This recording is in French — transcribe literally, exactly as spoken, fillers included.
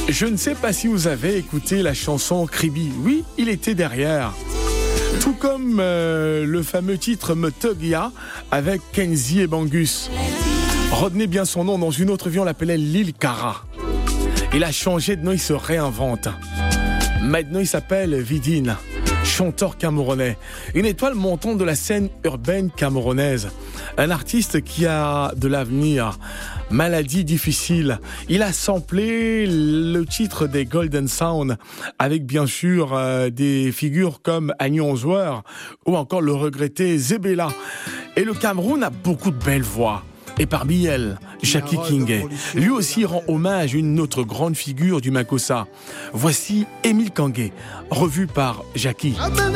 Je ne sais pas si vous avez écouté la chanson Kribi. Oui, il était derrière. Tout comme euh, le fameux titre Metogia avec Kenzie et Bangus. Retenez bien son nom, dans une autre vie on l'appelait Lil Cara. Il a changé de nom, il se réinvente. Maintenant il s'appelle Vidine, chanteur camerounais. Une étoile montante de la scène urbaine camerounaise. Un artiste qui a de l'avenir. Maladie difficile. Il a samplé le titre des Golden Sound avec bien sûr euh, des figures comme Annie Onzoir ou encore le regretté Zebella. Et le Cameroun a beaucoup de belles voix. Et parmi elles, Jackie Kingé, lui aussi rend hommage à une autre grande figure du Makossa. Voici Émile Kangué, revu par Jackie.